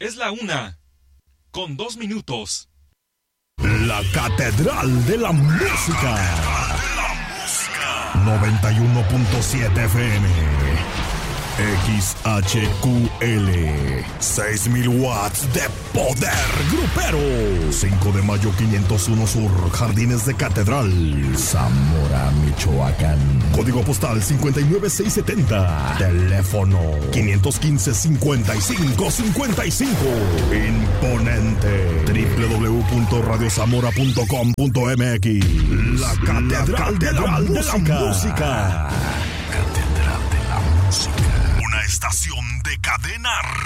Es la 1:02. La Catedral de la Música. 91.7 FM. XHQL. 6,000 watts de poder grupero. 5 de mayo 501 Sur, Jardines de Catedral, Zamora, Michoacán. Código postal 59670. Teléfono 515-5555. Imponente. www.radiozamora.com.mx. La Catedral de la Música. Catedral de la Música. Una estación de cadena